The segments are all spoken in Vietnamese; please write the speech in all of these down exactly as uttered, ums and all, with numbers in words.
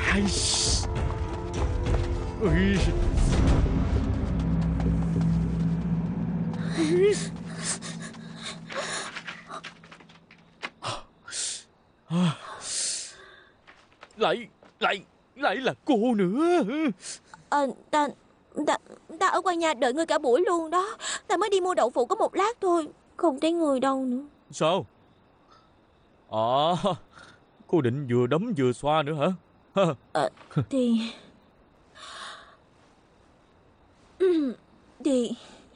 Ai... Ui... Lại, lại, lại là cô nữa. À, ta, ta, ta ở qua nhà đợi ngươi cả buổi luôn đó. Ta mới đi mua đậu phụ có một lát thôi, không thấy người đâu nữa. Sao? À, cô định vừa đấm vừa xoa nữa hả? À, thì... Thì...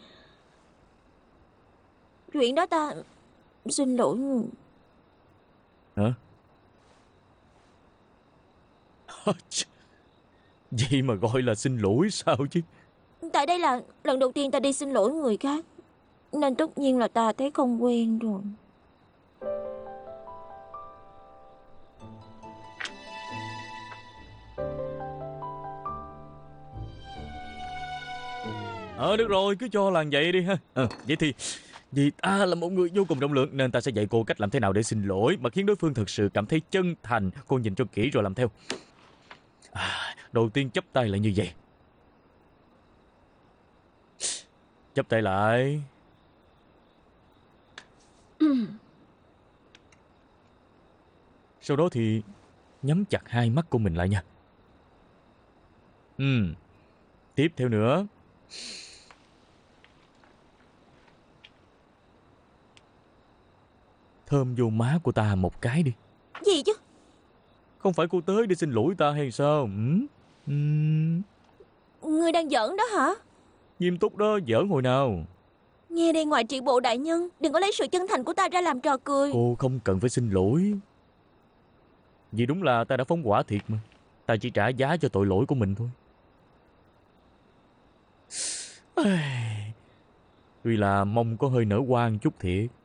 Chuyện đó ta... Xin lỗi người. Hả? Vậy mà gọi là xin lỗi sao chứ? Tại đây là lần đầu tiên ta đi xin lỗi người khác, nên tất nhiên là ta thấy không quen rồi. Ờ được rồi, cứ cho là vậy đi ha. Ờ, vậy thì vì ta là một người vô cùng rộng lượng nên ta sẽ dạy cô cách làm thế nào để xin lỗi mà khiến đối phương thực sự cảm thấy chân thành. Cô nhìn cho kỹ rồi làm theo. À, đầu tiên chắp tay lại như vậy. Chắp tay lại. Sau đó thì nhắm chặt hai mắt của mình lại nha. Ừ. Tiếp theo nữa. Thơm vô má của ta một cái đi. Gì chứ? Không phải cô tới để xin lỗi ta hay sao? Ừ? Ừ. Ngươi đang giỡn đó hả? Nghiêm túc đó, giỡn hồi nào. Nghe đây ngoại trị bộ đại nhân, đừng có lấy sự chân thành của ta ra làm trò cười. Cô không cần phải xin lỗi. Vì đúng là ta đã phóng hỏa thiệt mà. Ta chỉ trả giá cho tội lỗi của mình thôi. Tuy là mông có hơi nở hoa chút thiệt.